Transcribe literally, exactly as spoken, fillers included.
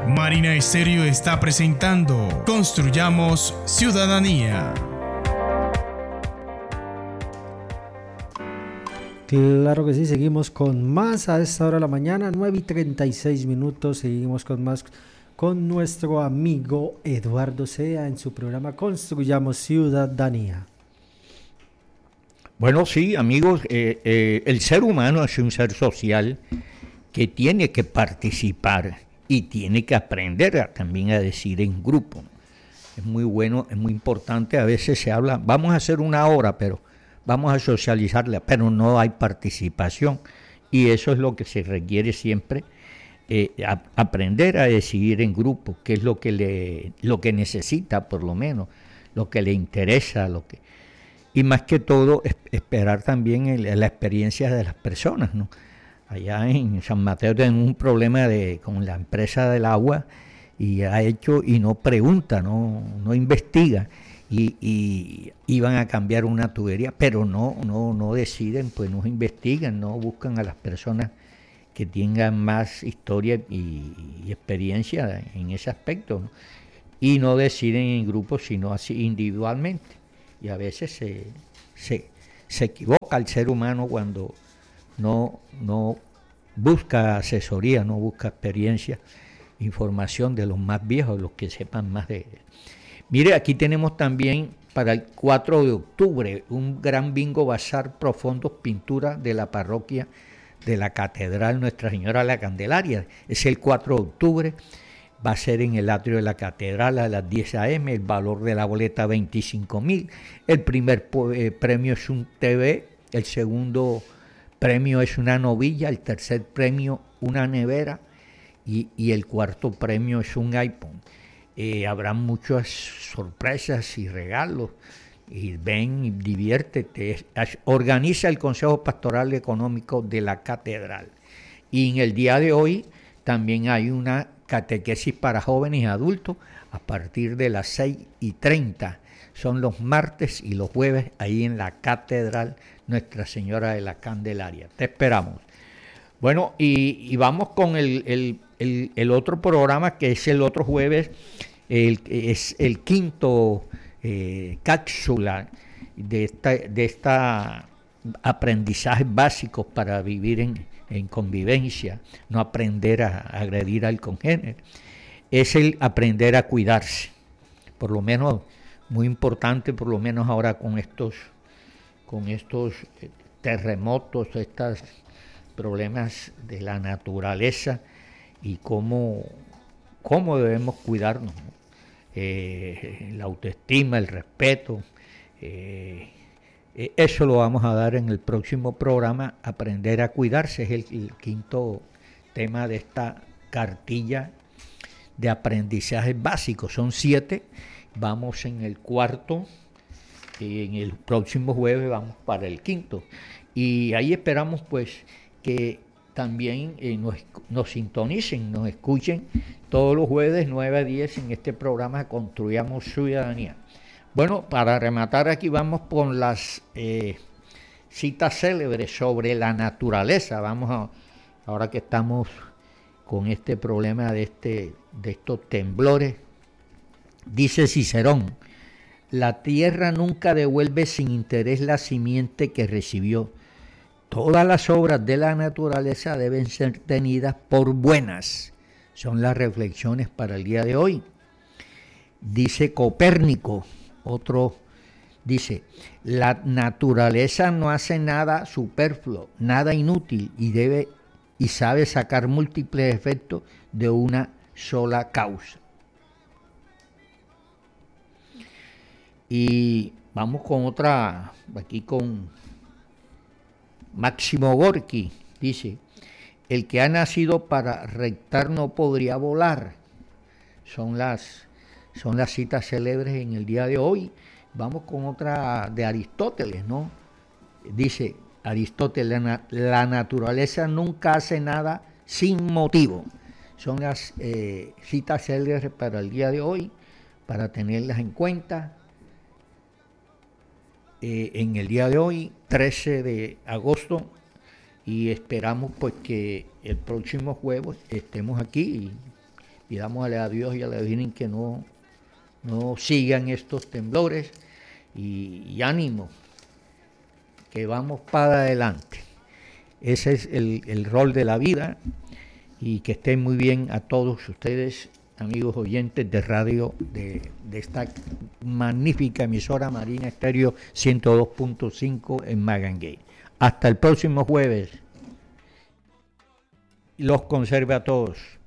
Marina Estéreo está presentando Construyamos Ciudadanía. Claro que sí, seguimos con más a esta hora de la mañana, nueve y treinta y seis minutos, seguimos con más con nuestro amigo Eduardo Sea en su programa Construyamos Ciudadanía. Bueno, sí, amigos, eh, eh, el ser humano es un ser social que tiene que participar y tiene que aprender a, también a decir en grupo. Es muy bueno, es muy importante, a veces se habla, vamos a hacer una hora, pero vamos a socializarla, pero no hay participación y eso es lo que se requiere siempre, eh, a, aprender a decidir en grupo, que es lo que, le, lo que necesita por lo menos, lo que le interesa, lo que... Y más que todo, es, esperar también el, la experiencia de las personas, ¿no? Allá en San Mateo tenemos un problema de, con la empresa del agua y ha hecho y no pregunta, no, no investiga y, y iban a cambiar una tubería, pero no, no, no deciden, pues no investigan, no buscan a las personas que tengan más historia y, y experiencia en ese aspecto, ¿no? Y no deciden en grupos, sino así individualmente. Y a veces se, se, se equivoca el ser humano cuando no, no busca asesoría, no busca experiencia, información de los más viejos, los que sepan más de él. Mire, aquí tenemos también para el cuatro de octubre un gran bingo bazar profundos pintura de la parroquia de la Catedral Nuestra Señora de la Candelaria. Es el cuatro de octubre. Va a ser en el atrio de la catedral a las diez a eme, el valor de la boleta veinticinco mil. El primer eh, premio es un T V, el segundo premio es una novilla, el tercer premio una nevera y, y el cuarto premio es un iPhone. Eh, habrá muchas sorpresas y regalos. Y ven y diviértete. Organiza el Consejo Pastoral Económico de la Catedral. Y en el día de hoy también hay una catequesis para jóvenes y adultos a partir de las seis y treinta. Son los martes y los jueves ahí en la Catedral Nuestra Señora de la Candelaria. Te esperamos. Bueno, y, y vamos con el, el, el, el otro programa que es el otro jueves, el, es el quinto eh, cápsula de esta, de esta aprendizajes básicos para vivir en en convivencia, no aprender a, a agredir al congénere, es el aprender a cuidarse, por lo menos muy importante, por lo menos ahora con estos, con estos terremotos, estos problemas de la naturaleza y cómo, cómo debemos cuidarnos, ¿no? Eh, la autoestima, el respeto, eh, eso lo vamos a dar en el próximo programa, aprender a cuidarse, es el, el quinto tema de esta cartilla de aprendizajes básicos, son siete, vamos en el cuarto, y en el próximo jueves vamos para el quinto, y ahí esperamos pues que también eh, nos, nos sintonicen, nos escuchen todos los jueves nueve a diez en este programa Construyamos Ciudadanía. Bueno, para rematar aquí vamos con las eh, citas célebres sobre la naturaleza. Vamos a, ahora que estamos con este problema de, este, de estos temblores, dice Cicerón, la tierra nunca devuelve sin interés la simiente que recibió. Todas las obras de la naturaleza deben ser tenidas por buenas. Son las reflexiones para el día de hoy. Dice Copérnico, otro dice, la naturaleza no hace nada superfluo, nada inútil y debe y sabe sacar múltiples efectos de una sola causa. Y vamos con otra, aquí con Máximo Gorki, dice, el que ha nacido para rectar no podría volar. Son las Son las citas célebres en el día de hoy. Vamos con otra de Aristóteles, ¿no? Dice Aristóteles, la, la naturaleza nunca hace nada sin motivo. Son las eh, citas célebres para el día de hoy, para tenerlas en cuenta. Eh, en el día de hoy, trece de agosto, y esperamos pues que el próximo jueves estemos aquí pidámosle a Dios y a la Virgen que no, no sigan estos temblores y, y ánimo, que vamos para adelante. Ese es el, el rol de la vida, y que estén muy bien a todos ustedes, amigos oyentes de radio de, de esta magnífica emisora Marina Estéreo ciento dos punto cinco en Magangué. Hasta el próximo jueves. Los conserve a todos.